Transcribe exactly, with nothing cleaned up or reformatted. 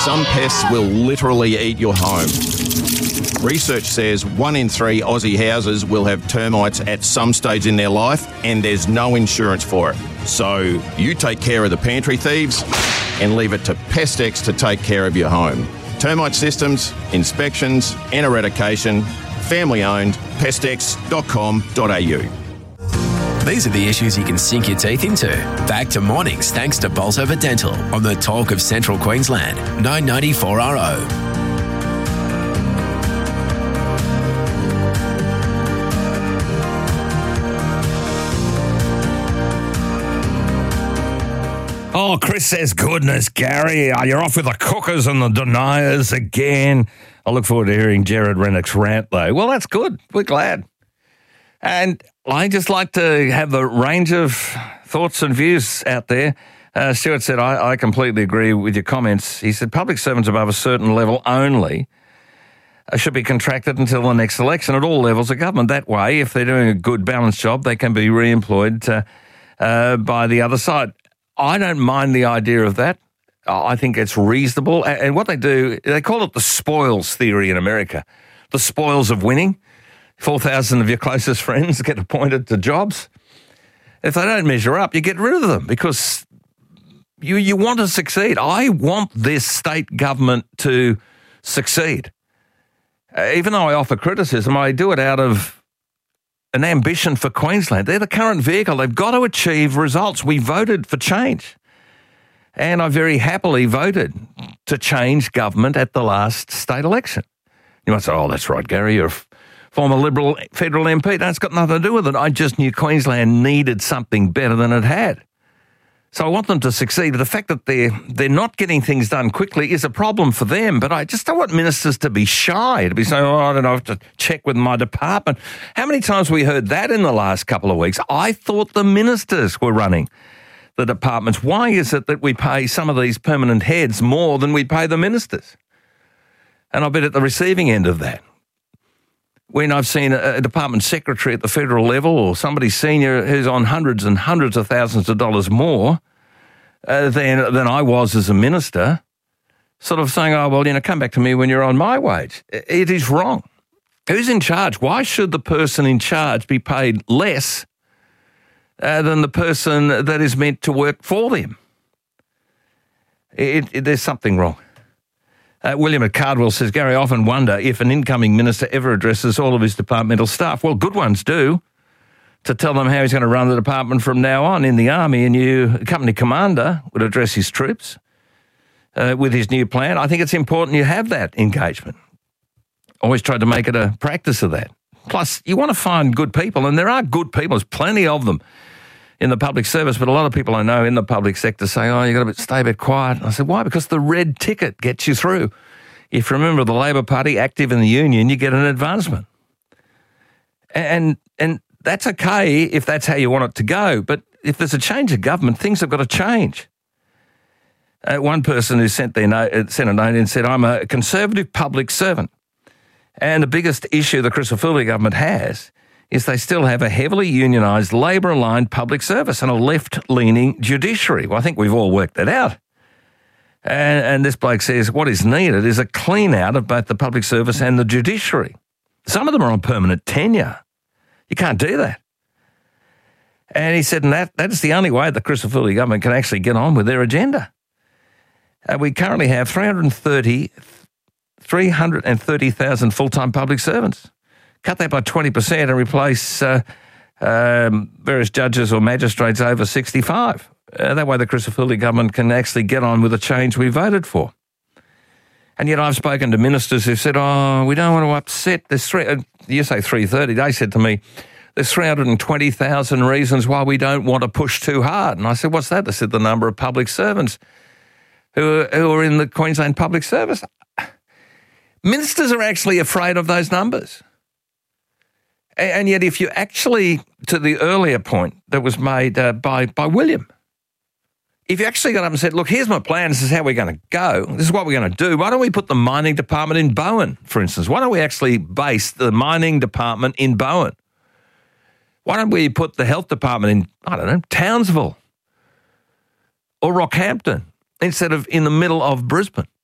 Some pests will literally eat your home. Research says one in three Aussie houses will have termites at some stage in their life, and there's no insurance for it. So you take care of the pantry thieves and leave it to Pestex to take care of your home. Termite systems, inspections and eradication, family owned, pestex dot com dot a u. These are the issues you can sink your teeth into. Back to mornings thanks to Bolsover Dental on the Talk of Central Queensland, nine ninety-four R O. Oh, Chris says, goodness, Gary, oh, you're off with the cookers and the deniers again. I look forward to hearing Jared Rennick's rant, though. Well, that's good. We're glad. And I just like to have a range of thoughts and views out there. Uh, Stuart said, I, I completely agree with your comments. He said, public servants above a certain level only uh, should be contracted until the next election at all levels of government. That way, if they're doing a good balanced job, they can be re-employed uh, uh, by the other side. I don't mind the idea of that. I think it's reasonable. And what they do, they call it the spoils theory in America. The spoils of winning. four thousand of your closest friends get appointed to jobs. If they don't measure up, you get rid of them because you, you want to succeed. I want this state government to succeed. Uh, even though I offer criticism, I do it out of an ambition for Queensland. They're the current vehicle. They've got to achieve results. We voted for change. And I very happily voted to change government at the last state election. You might say, oh, that's right, Gary, you're a former Liberal federal M P. That's got nothing to do with it. I just knew Queensland needed something better than it had. So I want them to succeed. But the fact that they're, they're not getting things done quickly is a problem for them. But I just don't want ministers to be shy, to be saying, oh, I don't know, I have to check with my department. How many times have we heard that in the last couple of weeks? I thought the ministers were running the departments. Why is it that we pay some of these permanent heads more than we pay the ministers? And I've been at the receiving end of that. When I've seen a, a department secretary at the federal level or somebody senior who's on hundreds and hundreds of thousands of dollars more uh, than, than I was as a minister, sort of saying, oh, well, you know, come back to me when you're on my wage. It is wrong. Who's in charge? Why should the person in charge be paid less uh, than the person that is meant to work for them? It, it, there's something wrong. Uh, William at Cardwell says, Gary, I often wonder if an incoming minister ever addresses all of his departmental staff. Well, good ones do, to tell them how he's going to run the department from now on. In the Army, a new company commander would address his troops uh, with his new plan. I think it's important you have that engagement. Always tried to make it a practice of that. Plus, you want to find good people, and there are good people. There's plenty of them in the public service, but a lot of people I know in the public sector say, oh, you've got to stay a bit quiet. And I said, why? Because the red ticket gets you through. If you remember the Labor Party, active in the union, you get an advancement. And and that's okay if that's how you want it to go, but if there's a change of government, things have got to change. Uh, one person who sent, their note, sent a note and said, I'm a conservative public servant, and the biggest issue the Christodoulou government has is they still have a heavily unionised, Labor-aligned public service and a left-leaning judiciary. Well, I think we've all worked that out. And, and this bloke says what is needed is a clean-out of both the public service and the judiciary. Some of them are on permanent tenure. You can't do that. And he said, and that, that is the only way the Christodoulou government can actually get on with their agenda. Uh, we currently have three hundred thirty thousand full-time public servants. Cut that by twenty percent and replace uh, um, various judges or magistrates over sixty-five. Uh, that way the Christodoulou government can actually get on with the change we voted for. And yet I've spoken to ministers who've said, oh, we don't want to upset. There's three, uh, you say three hundred thirty, they said to me, there's three hundred twenty thousand reasons why we don't want to push too hard. And I said, what's that? They said the number of public servants who are, who are in the Queensland public service. Ministers are actually afraid of those numbers. And yet if you actually, to the earlier point that was made uh, by, by William, if you actually got up and said, look, here's my plan, this is how we're going to go, this is what we're going to do, why don't we put the mining department in Bowen, for instance? Why don't we actually base the mining department in Bowen? Why don't we put the health department in, I don't know, Townsville or Rockhampton instead of in the middle of Brisbane?